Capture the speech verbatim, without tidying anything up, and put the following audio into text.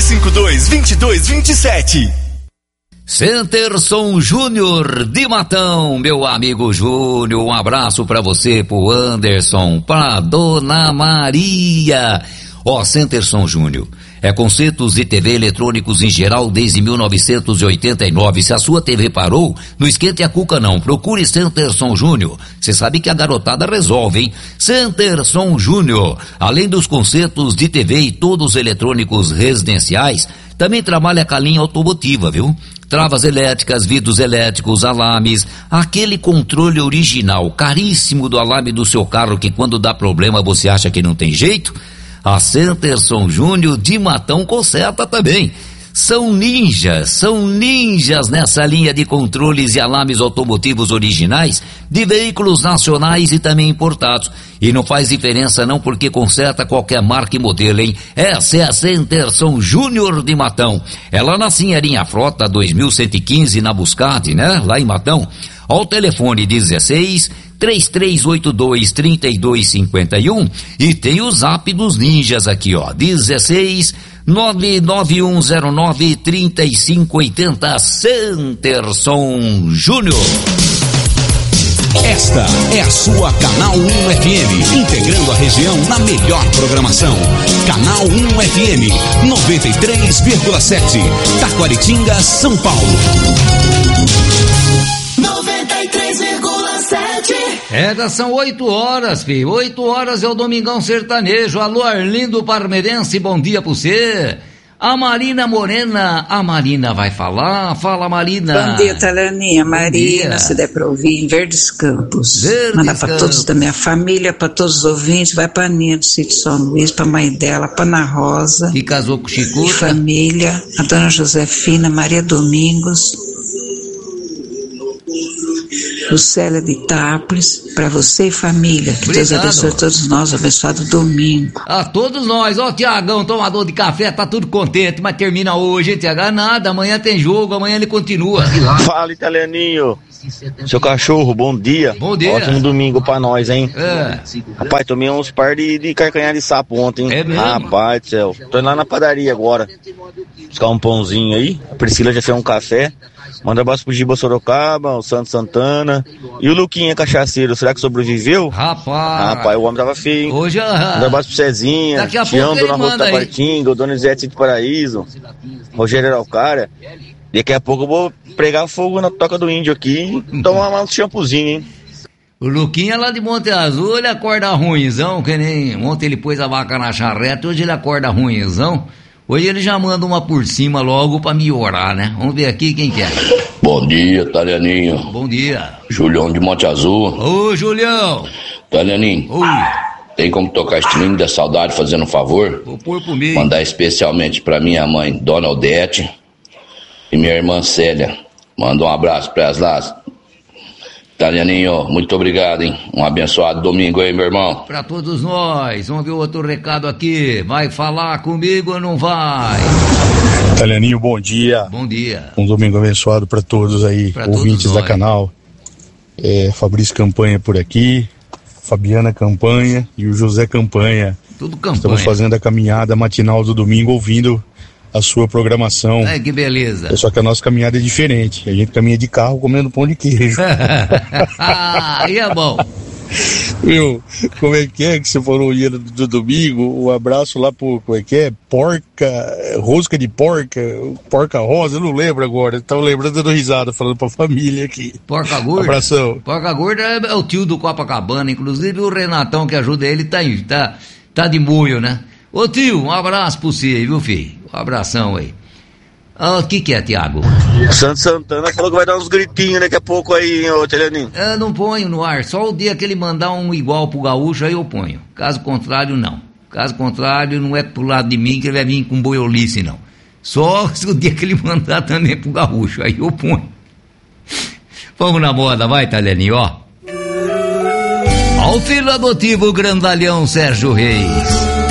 cinco dois, dois dois dois sete. Centerson Júnior de Matão, meu amigo Júnior, um abraço pra você, pro Anderson, pra Dona Maria. Ó, Centerson Júnior, é concertos de T V eletrônicos em geral desde mil novecentos e oitenta e nove. Se a sua T V parou, não esquente a cuca não, procure Centerson Júnior. Você sabe que a garotada resolve, hein? Centerson Júnior, além dos concertos de T V e todos os eletrônicos residenciais, também trabalha com a linha automotiva, viu? Travas elétricas, vidros elétricos, alarmes, aquele controle original, caríssimo do alarme do seu carro que quando dá problema você acha que não tem jeito? A Centerson Júnior de Matão conserta também. São ninjas, são ninjas nessa linha de controles e alarmes automotivos originais de veículos nacionais e também importados. E não faz diferença não, porque conserta qualquer marca e modelo, hein? Essa é a Centerson Júnior de Matão. Ela na Sinheirinha Frota dois mil cento e quinze na Buscade, né? Lá em Matão. Ao telefone dezesseis, três três oito dois, três dois cinco um e tem o zap dos ninjas aqui, ó, dezesseis, nove nove um zero nove, três cinco oito zero, Centerson Júnior. Esta é a sua Canal um F M, integrando a região na melhor programação. Canal um F M, noventa e três vírgula sete, Taquaritinga, São Paulo. noventa e três vírgula sete. É, já são oito horas, filho. Oito horas é o Domingão Sertanejo. Alô, Arlindo Parmeirense, bom dia pra você. A Marina Morena, a Marina vai falar. Fala, Marina. Bom dia, Talaninha. Marina, se der pra ouvir, em Verdes Campos. Verdes Manda pra Campos. todos da minha família, pra todos os ouvintes. Vai pra Aninha do Sítio São Luís, pra mãe dela, pra Ana Rosa. Que casou com o E Chicuta. família, a Dona Josefina, Maria Domingos, Lucélia de Itápolis, pra você e família. Que Deus Obrigado. abençoe a todos nós, abençoado domingo. A todos nós, ó, Tiagão, tomador de café, tá tudo contente, mas termina hoje, hein, Tiagão? Nada, amanhã tem jogo, amanhã ele continua. Fala, italianinho. Seu cachorro, bom dia. Bom dia. Ótimo domingo pra nós, hein? É. Rapaz, tomei uns par de, de carcanhar de sapo ontem, hein? É mesmo? Rapaz do céu. Tô indo lá na padaria agora. Buscar um pãozinho aí. A Priscila já fez um café. Manda abraço pro Giba Sorocaba, o Santo Santana. E o Luquinha Cachaceiro, será que sobreviveu? Rapaz. Rapaz, o homem tava feio, hein? Hoje, Manda ah, abraço pro Cezinha, Daqui a Tião, pouco ele Dona Rosa manda aí. Tapartinga, o Dona Izete do Paraíso, Rogério Araucária. Daqui a pouco eu vou pregar fogo na toca do índio aqui e tomar um shampoozinho, hein? o Luquinha lá de Monte Azul, ele acorda ruinzão, que nem ontem ele pôs a vaca na charreta, hoje ele acorda ruinzão. Hoje ele já manda uma por cima logo pra melhorar, né? Vamos ver aqui quem quer. Bom dia, Talianinho. Bom dia. Julião de Monte Azul. Ô, Julião. Talianinho, Oi. tem como tocar este hino da saudade fazendo um favor? Vou pôr pro meio. Mandar especialmente pra minha mãe, Dona Odete, e minha irmã Célia. Manda um abraço pra elas lá. Talianinho, muito obrigado, hein? Um abençoado domingo aí, meu irmão. Pra todos nós. Vamos ver outro recado aqui. Vai falar comigo ou não vai? Talianinho, bom dia. Bom dia. Um domingo abençoado para todos aí, Pra ouvintes todos da nós. canal. É, Fabrício Campanha por aqui, Fabiana Campanha e o José Campanha. Tudo campanha. Estamos fazendo a caminhada matinal do domingo, ouvindo a sua programação. Ai, que beleza. É só que a nossa caminhada é diferente. A gente caminha de carro comendo pão de queijo. Aí é bom. Viu? Como é que é que você falou o dia do, do domingo? Um abraço lá pro, como é que é? Porca, rosca de porca, porca rosa, eu não lembro agora. Estava lembrando, dando risada, falando pra família aqui. Porca gorda. Abração. Porca gorda é, é o tio do Copacabana, inclusive o Renatão que ajuda ele tá, aí, tá, tá de molho, né? Ô tio, um abraço pra você, viu, filho? Um abração aí. Ah, o que que é, Tiago? O Santo Santana falou que vai dar uns gritinhos daqui a pouco aí, ô Telianinho. Eu não ponho no ar, só o dia que ele mandar um igual pro gaúcho, aí eu ponho. Caso contrário, não. Caso contrário, não é pro lado de mim que ele vai vir com boiolice, não. Só se o dia que ele mandar também pro gaúcho, aí eu ponho. Vamos na moda, vai, Talianinho, ó. Ao filho adotivo, grandalhão Sérgio Reis.